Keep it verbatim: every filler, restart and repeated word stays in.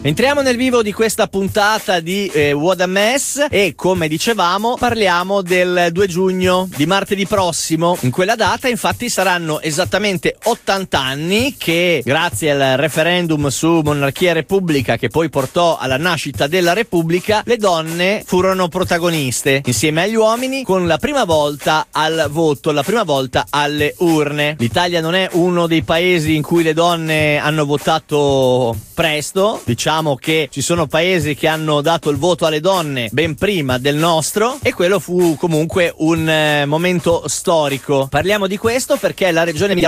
Entriamo nel vivo di questa puntata di eh, What a Mess e, come dicevamo, parliamo del due giugno di martedì prossimo. In quella data infatti saranno esattamente ottanta anni che, grazie al referendum su monarchia e repubblica che poi portò alla nascita della repubblica, le donne furono protagoniste insieme agli uomini con la prima volta al voto, la prima volta alle urne. L'Italia non è uno dei paesi in cui le donne hanno votato presto, diciamo che ci sono paesi che hanno dato il voto alle donne ben prima del nostro e quello fu comunque un eh, momento storico. Parliamo di questo perché la regione Emilia